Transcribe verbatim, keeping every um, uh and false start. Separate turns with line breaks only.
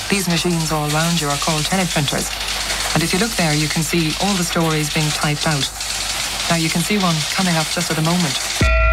These machines all around you are called teleprinters. And if you look there, you can see all the stories being typed out. Now you can see one coming up just at the moment.